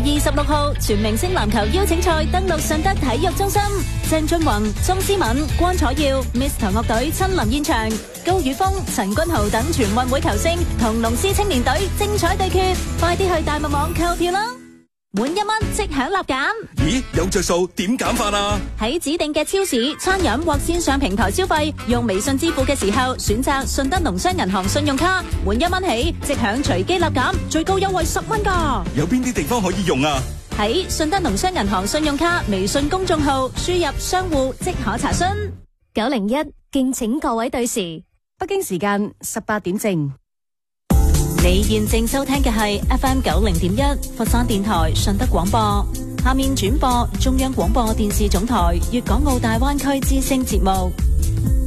26號全明星籃球邀請賽登陸順德體育中心，鄭俊弘、鍾思敏、關楚耀、Mr 樂隊親臨現場，高宇峰、陳君豪等全運會球星同龍獅青年隊精彩對決，快啲去大麥網購票啦！滿1蚊即享立減。 咦，有着數點減法啊？ 喺指定嘅超市、餐飲或線上平台消費，用微信支付嘅時候選擇順德農商銀行信用卡，滿1蚊起即享隨機立減，最高優惠10蚊㗎。 有邊啲地方可以用啊？ 喺順德農商銀行信用卡微信公眾號輸入商戶即可查詢。901敬請各位對時， 北京時間18點正。 你現正收聽嘅係 FM 90.1佛山電台順德廣播，下面轉播中央廣播電視總台粵港澳大灣區之聲節目。